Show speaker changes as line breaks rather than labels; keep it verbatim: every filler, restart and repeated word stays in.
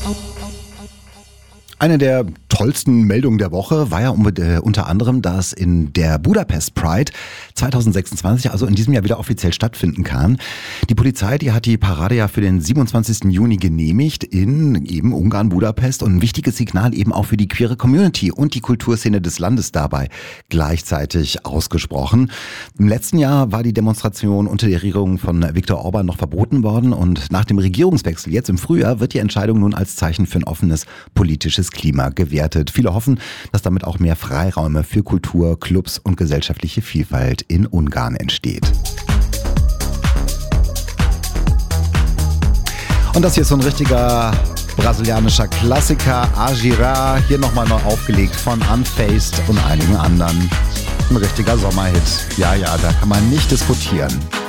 Eine der tollsten Meldungen der Woche war ja unter anderem, dass in der Budapest Pride zwanzig sechsundzwanzig, also in diesem Jahr, wieder offiziell stattfinden kann. Die Polizei, die hat die Parade ja für den siebenundzwanzigsten Juni genehmigt in eben Ungarn, Budapest, und ein wichtiges Signal eben auch für die queere Community und die Kulturszene des Landes dabei gleichzeitig ausgesprochen. Im letzten Jahr war die Demonstration unter der Regierung von Viktor Orban noch verboten worden, und nach dem Regierungswechsel jetzt im Frühjahr wird die Entscheidung nun als Zeichen für ein offenes politisches Klima gewertet. Viele hoffen, dass damit auch mehr Freiräume für Kultur, Clubs und gesellschaftliche Vielfalt in Ungarn entsteht. Und das hier ist so ein richtiger brasilianischer Klassiker, Agira, hier nochmal neu aufgelegt von Unfaced und einigen anderen. Ein richtiger Sommerhit. Ja, ja, da kann man nicht diskutieren.